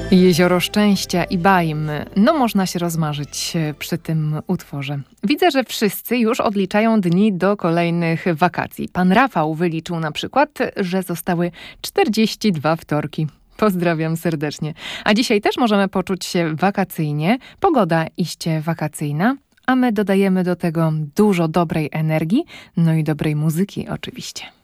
Jezioro Szczęścia i Baim. No można się rozmarzyć przy tym utworze. Widzę, że wszyscy już odliczają dni do kolejnych wakacji. Pan Rafał wyliczył na przykład, że zostały 42 wtorki. Pozdrawiam serdecznie. A dzisiaj też możemy poczuć się wakacyjnie. Pogoda iście wakacyjna, a my dodajemy do tego dużo dobrej energii, no i dobrej muzyki oczywiście.